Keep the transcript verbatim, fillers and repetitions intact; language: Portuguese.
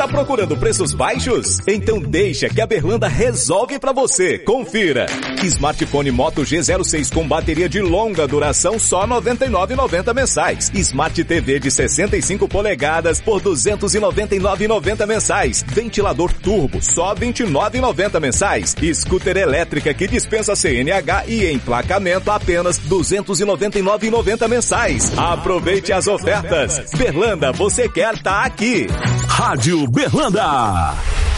Tá procurando preços baixos? Então deixa que a Berlanda resolve pra você. Confira. Smartphone Moto G zero seis com bateria de longa duração só noventa e nove reais e noventa centavos mensais. Smart T V de sessenta e cinco polegadas por duzentos e noventa e nove reais e noventa centavos mensais. Ventilador turbo só vinte e nove reais e noventa centavos mensais. Scooter elétrica que dispensa C N H e emplacamento apenas duzentos e noventa e nove reais e noventa centavos mensais. Aproveite as ofertas. Berlanda, você quer tá aqui. Rádio Berlanda.